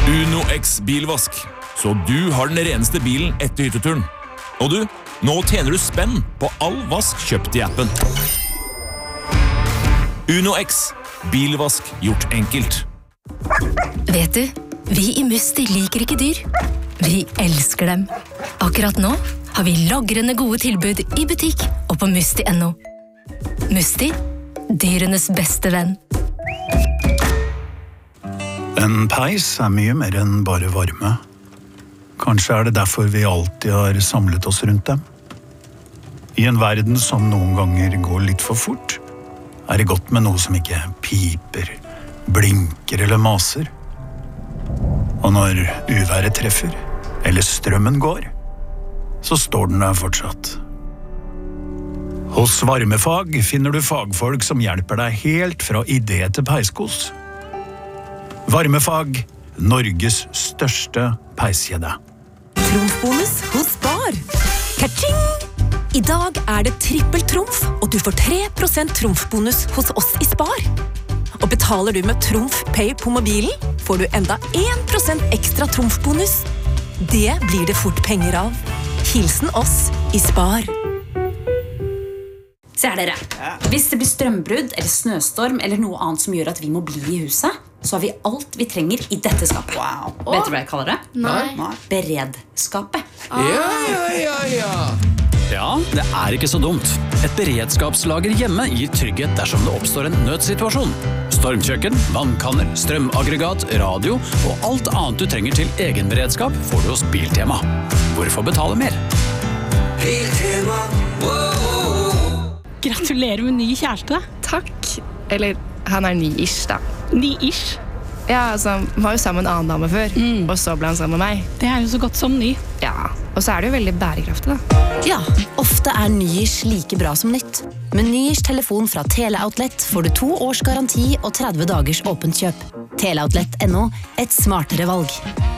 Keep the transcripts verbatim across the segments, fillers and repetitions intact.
Uno X bilvask, så du har den reneste bilen etter hytteturen. Og du, nå tjener du spenn på all vask kjøpt i appen. Uno X, bilvask gjort enkelt. Vet du, vi i Musti liker ikke dyr. Vi elsker dem. Akkurat nå har vi lagrende gode tilbud i butikk og på musti punktum no. Musti, dyrenes beste venn. En peis er mye mer enn bare varme. Kanskje er det derfor vi alltid har samlet oss rundt dem. I en verden som noen ganger går litt for fort, er det godt med noe som ikke piper, blinker eller maser. Og når uværet treffer, eller strømmen går, så står den der fortsatt. Hos Varmefag finner du fagfolk som hjelper deg helt fra idé til peiskos. Varmefag, Norges største peiskjede. Trumfbonus hos Spar. Kaching! I dag er det trippel trumf, og du får tre prosent trumfbonus hos oss i Spar. Og betaler du med Trumf Pay på mobilen, får du enda en prosent ekstra trumfbonus. Det blir det fort penger av. Hilsen oss i Spar. Se her dere. Hvis det blir strømbrudd eller snøstorm eller noe annet som gjør at vi må bli i huset, så har vi alt vi trenger i dette skapet. Wow. Vet du hva jeg kaller det? Nei. Beredskapet. Ja, ja, ja, ja. Ja, det er ikke så dumt. Et beredskapslager hjemme gir trygghet dersom det oppstår en nødsituasjon. Stormkjøkken, vannkanner, strømaggregat, radio og alt annet du trenger til egen beredskap får du hos Biltema. Hvorfor betale mer? Biltema, Gratulerer med ny kjæreste. Takk. Eller, han er ny-ish, da. Ny-ish? Ja, altså, han var jo sammen med en annen dame før, mm. og så ble han sammen med meg. Det er jo så godt som ny. Ja, og så er det jo veldig bærekraftig, da. Ja, ofte er ny-ish like bra som nytt. Med ny-ish telefon fra Teleoutlet får du to års garanti og tretti dagers åpent kjøp. Teleoutlet punktum no, et smartere valg.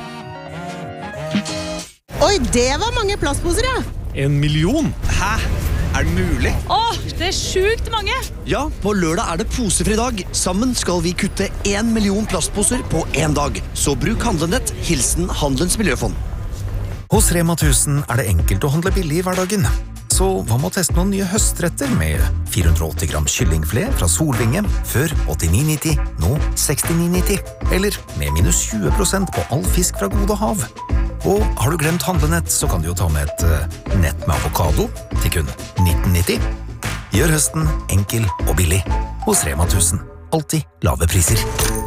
Oi, det var mange plastposer, ja! En million? Hæ? Er det mulig? Åh, det er sjukt mange! Ja, på lørdag er det posefri dag. Sammen skal vi kutte en million plastposer på en dag. Så bruk handlenett, hilsen Handelens Miljøfond. Hos Rema tusen er det enkelt å handle billig i hverdagen. Så hva med å teste noen nye høstretter med fire hundre og åtti gram kyllingfilet fra Solvinge, før åttini nitti, nå sekstini nitti. Eller med minus tjue prosent på all fisk fra Gode Hav. Og har du glemt handlenett, så kan du jo ta med et uh, nett med avokado til kun nitten nitti. Gjør høsten enkel og billig hos Rema tusen. Alltid lave priser.